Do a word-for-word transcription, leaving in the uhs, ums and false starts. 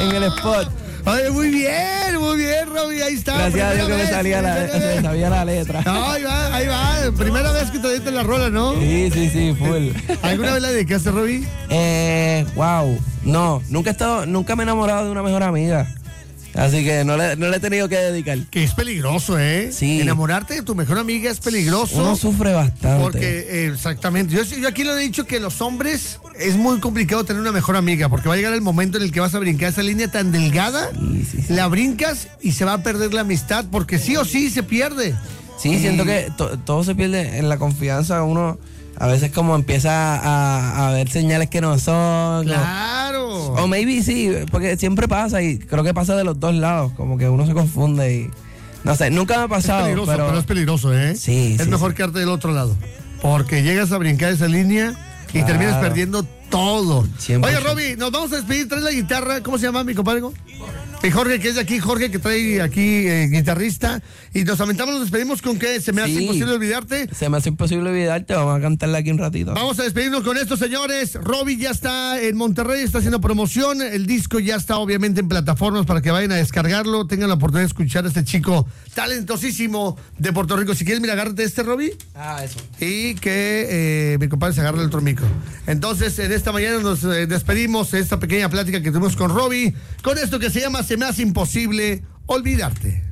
en el spot. Oye, muy bien, muy bien, Robbie, ahí está. Gracias a Dios que me, salía la, me sabía la letra. No, ahí va, ahí va. Primera vez que te diste la rola, ¿no? Sí, sí, sí, full. ¿Alguna vez la dedicaste, Robbie? Eh, wow, no, nunca he estado, nunca me he enamorado de una mejor amiga. Así que no le, no le he tenido que dedicar. Que es peligroso, ¿eh? Sí. Enamorarte de tu mejor amiga es peligroso. Uno sufre bastante. Porque, eh, exactamente. Yo, yo aquí lo he dicho que los hombres es muy complicado tener una mejor amiga. Porque va a llegar el momento en el que vas a brincar esa línea tan delgada. Sí, sí, sí. La brincas y se va a perder la amistad. Porque sí o sí se pierde. Sí, y... siento que to, todo se pierde en la confianza. Uno a veces como empieza a, a ver señales que no son. Claro. O, o maybe sí, porque siempre pasa y creo que pasa de los dos lados. Como que uno se confunde y... No sé, nunca me ha pasado. Es peligroso, pero, pero es peligroso, ¿eh? Sí, Es sí, mejor sí. quedarte del otro lado. Porque llegas a brincar esa línea y Claro. terminas perdiendo todo. cien por Oye, ciento. Robbie, nos vamos a despedir. Trae la guitarra. ¿Cómo se llama mi compadre? Y Jorge, que es de aquí. Jorge, que trae aquí eh, guitarrista. Y nos aventamos, nos despedimos con que se me hace Sí. imposible olvidarte. Se me hace imposible olvidarte. Vamos a cantarla aquí un ratito. Vamos a despedirnos con esto, señores. Robbie ya está en Monterrey, está haciendo promoción. El disco ya está obviamente en plataformas para que vayan a descargarlo. Tengan la oportunidad de escuchar a este chico talentosísimo de Puerto Rico. Si quieres, mira, agárrate este, Robbie. Ah, eso. Y que eh, mi compadre se agarre el otro micro. Entonces, en esta mañana nos eh, despedimos de esta pequeña plática que tuvimos con Robbie. Con esto que se llama Se me hace imposible olvidarte.